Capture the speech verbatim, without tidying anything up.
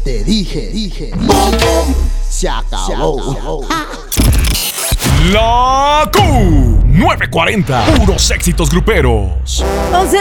Te dije, dije, bom, bom. Se acabó. La Q nueve cuarenta, puros éxitos gruperos.